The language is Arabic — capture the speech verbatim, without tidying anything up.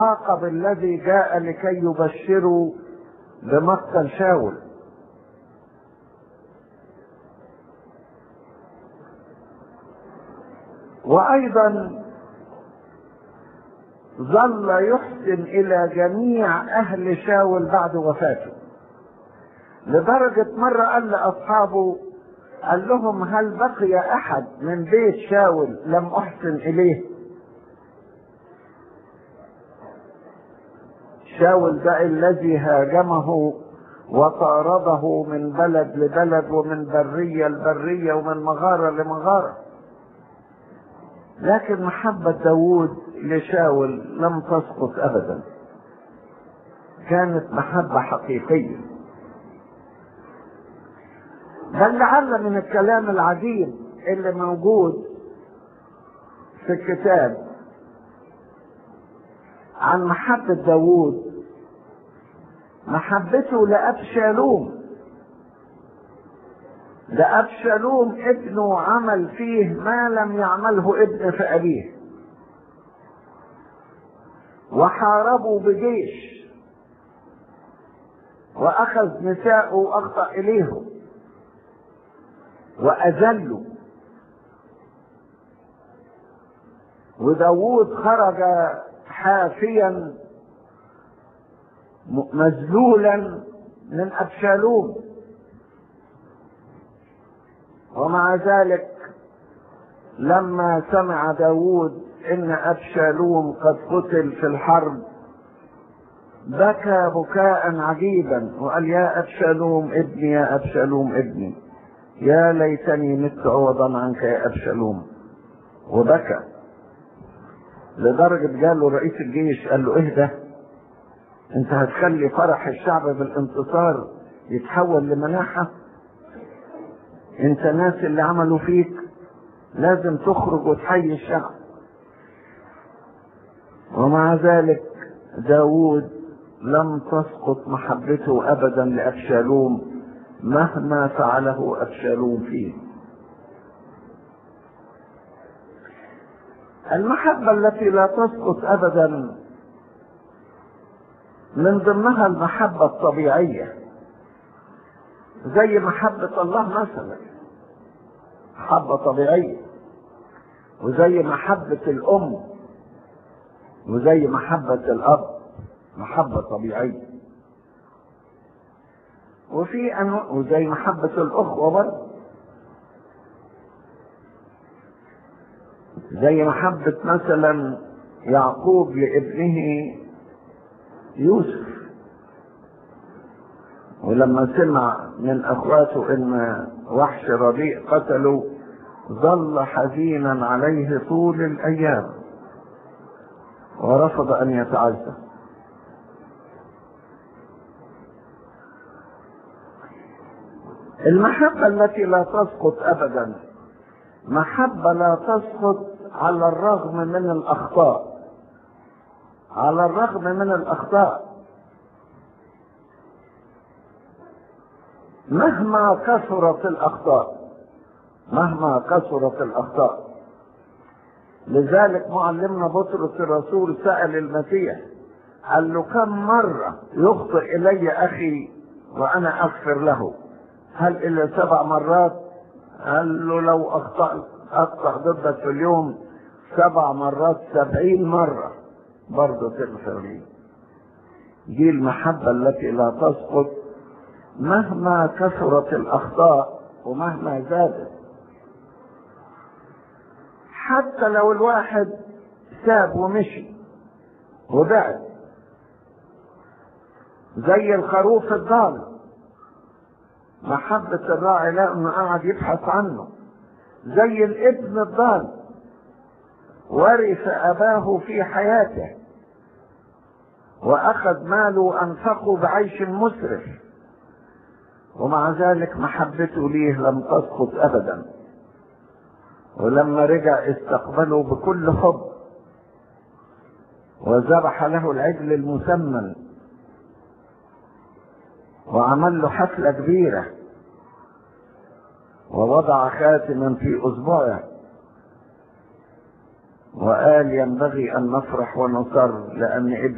عاقب الذي جاء لكي يبشروا بمقتل شاول. وأيضا ظل يحسن إلى جميع أهل شاول بعد وفاته، لدرجة مرة قال لأصحابه، قال لهم: هل بقي أحد من بيت شاول لم أحسن إليه؟ شاول ده الذي هاجمه وطارده من بلد لبلد ومن برية لبرية ومن مغارة لمغارة، لكن محبة داود لشاول لم تسقط أبدا، كانت محبة حقيقية. بل لعل من الكلام العجيب اللي موجود في الكتاب عن محبة داود محبته لأبشالوم. ده أبشالوم ابنه عمل فيه ما لم يعمله ابن في أبيه، وحاربوا بجيش وأخذ نساءه وأخطأ إليهم وأذلوا، وداود خرج حافيا مذلولا من أبشالوم، ومع ذلك لما سمع داود إن أبشالوم قد قتل في الحرب بكى بكاء عجيبا وقال: يا أبشالوم ابني، يا أبشالوم ابني، يا ليتني مت عوضا عنك يا أبشالوم. وبكى لدرجة قال له رئيس الجيش، قال له: ايه ده؟ انت هتخلي فرح الشعب بالانتصار يتحول لمناحة؟ انت ناس اللي عملوا فيك لازم تخرج وتحيي الشعب. ومع ذلك داود لم تسقط محبته ابدا لأبشالوم مهما فعله أبشالوم فيه. المحبة التي لا تسقط ابدا من ضمنها المحبة الطبيعية، زي محبة الله مثلا، محبة طبيعية، وزي محبة الأم، وزي محبة الأب، محبة طبيعية. وفي أنواع، وزي محبة الأخوة برضه، زي محبة مثلا يعقوب لابنه يوسف، ولما سمع من اخواته ان وحش رديء قتلوا ظل حزينا عليه طول الايام ورفض ان يتعزى. المحبة التي لا تسقط ابدا محبة لا تسقط على الرغم من الاخطاء، على الرغم من الاخطاء مهما كثرت الاخطاء، مهما كثرت الاخطاء. لذلك معلمنا بطرس الرسول سأل المسيح، قال له: كم مرة يخطئ الي اخي وانا اغفر له؟ هل الى سبع مرات؟ قال له: لو اخطأ اخطأ ضدك في اليوم سبع مرات سبعين مرة برضه تغفر لي. دي المحبة التي لا تسقط مهما كثرت الأخطاء ومهما زادت. حتى لو الواحد ساب ومشي وبعد، زي الخروف الضال، محبة الراعي لأنه قاعد يبحث عنه، زي الابن الضال ورث أباه في حياته وأخذ ماله وأنفقه بعيش مسرف، ومع ذلك محبته ليه لم تسقط أبدا. ولما رجع استقبله بكل حب وذبح له العجل المسمن وعمل له حفلة كبيرة ووضع خاتما في أصبعه وقال: ينبغي أن نفرح ونصر لأن ابن